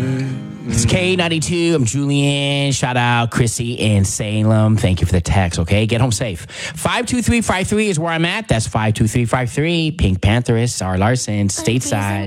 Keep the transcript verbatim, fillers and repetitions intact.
It's K ninety-two. I'm Julian. Shout out Chrissy and Salem. Thank you for the text, okay? Get home safe. five two three five three is where I'm at. That's five two three five three. Pink Pantherist, Sarah Larson, stateside.